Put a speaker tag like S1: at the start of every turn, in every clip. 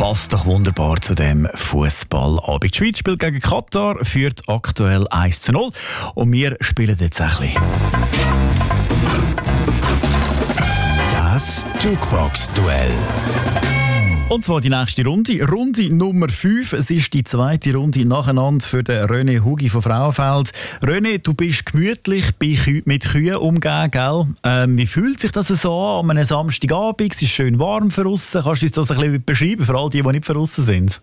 S1: passt doch wunderbar zu dem Fußballabend. Die Schweiz spielt gegen Katar, führt aktuell 1:0 und wir spielen jetzt ein bisschen.
S2: Das Jukebox-Duell.
S1: Und zwar die nächste Runde. Runde Nummer 5. Es ist die zweite Runde nacheinander für den René Hugi von Frauenfeld. René, du bist gemütlich mit Kühen umgeben, gell? Wie fühlt sich das so an einem Samstagabend? Es ist schön warm für draussen. Kannst du uns das ein bisschen beschreiben, für all die nicht für draussen sind?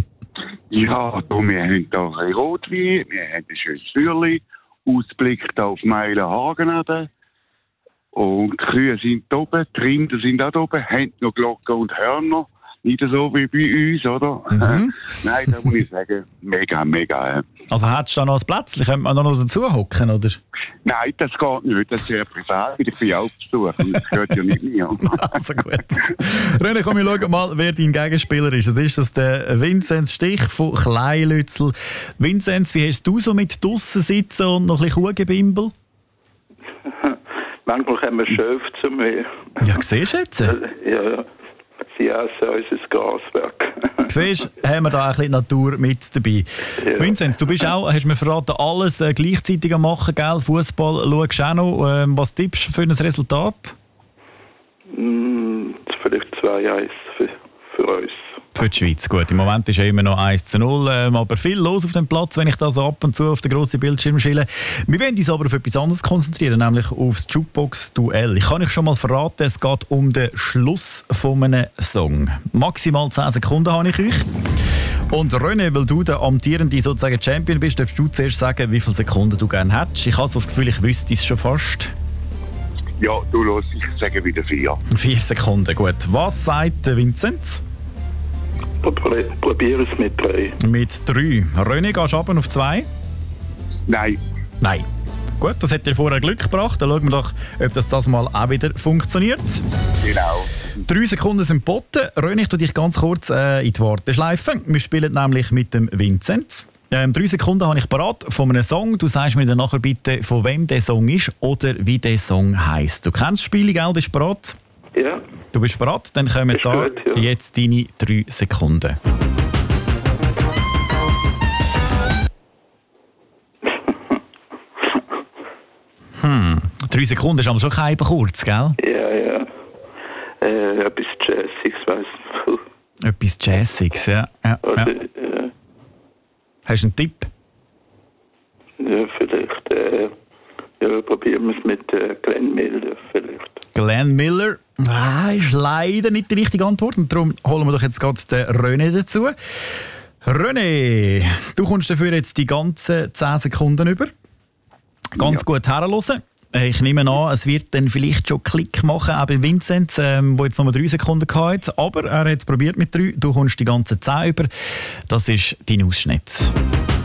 S3: Ja, wir haben hier ein bisschen Rotwein, wir haben ein schönes Feuerchen, Ausblick auf Meilenhagen. Und die Kühe sind oben, die Rinder sind auch oben, haben noch Glocken und Hörner. Nicht so wie bei uns, oder? Mhm. Nein, da muss ich sagen, mega.
S1: Also hättest du da noch ein Plätzchen? Könnte man da noch dazu hocken, oder?
S3: Nein, das geht nicht. Das ist sehr privat. Ich bin auch zu Besuch und das gehört ja nicht mir.
S1: Also gut. René, komm, wir schauen mal, wer dein Gegenspieler ist. Das ist das der Vinzenz Stich von Kleinlützel. Vinzenz, wie hast du so mit draussen sitzen und noch ein bisschen Kuhgebimbel?
S4: Manchmal kommen Schöfe zu mir.
S1: Ja, siehst du jetzt?
S4: Ja. Sie essen unser Gaswerk.
S1: Siehst du, haben wir da ein bisschen Natur mit dabei. Ja. Vinzenz, du bist auch, hast mir verraten, alles gleichzeitig am machen, gell? Fußball schaust du auch noch. Was tippst du für ein Resultat?
S4: Vielleicht 2-1 für uns.
S1: Für die Schweiz, gut. Im Moment ist ja immer noch 1:0, aber viel los auf dem Platz, wenn ich da so ab und zu auf den grossen Bildschirm schiele. Wir wollen uns aber auf etwas anderes konzentrieren, nämlich auf das Jukebox-Duell. Ich kann euch schon mal verraten, es geht um den Schluss von einem Song. Maximal 10 Sekunden habe ich euch. Und René, weil du der amtierende sozusagen Champion bist, darfst du zuerst sagen, wie viele Sekunden du gerne hättest. Ich habe so das Gefühl, ich wüsste es schon fast.
S3: Ja, du los, ich sage wieder 4.
S1: 4 Sekunden, gut. Was sagt Vinzenz?
S4: Probier es mit 3.
S1: Mit 3. René, gehst du runter auf 2?
S3: Nein.
S1: Gut, das hat dir vorher Glück gebracht. Dann schauen wir doch, ob das mal auch wieder funktioniert.
S3: Genau.
S1: 3 Sekunden sind geboten. René, ich tue dich ganz kurz in die Warteschleife. Wir spielen nämlich mit dem Vinzenz. 3 Sekunden habe ich parat von einem Song. Du sagst mir dann nachher bitte, von wem der Song ist oder wie der Song heisst. Du kennst das Spiel, gell? Bist du bereit?
S4: Ja.
S1: Du bist bereit? Dann kommen da gut, ja. Jetzt deine 3 Sekunden. 3 Sekunden ist aber schon kein kurz, gell?
S4: Ja. Etwas Jazziges, weiss ich.
S1: Etwas Jazziges, ja.
S4: Also,
S1: Hast du einen Tipp?
S4: Ja, vielleicht. Probieren wir es mit Glenn Miller vielleicht.
S1: Glenn Miller? Ist leider nicht die richtige Antwort. Und darum holen wir doch jetzt gerade den René dazu. René, du kommst dafür jetzt die ganzen 10 Sekunden über. Ganz gut herhören. Ich nehme an, es wird dann vielleicht schon Klick machen, auch bei Vinzenz, der jetzt noch 3 Sekunden hatte. Aber er hat es probiert mit 3. Du kommst die ganzen 10 über. Das ist dein Ausschnitt.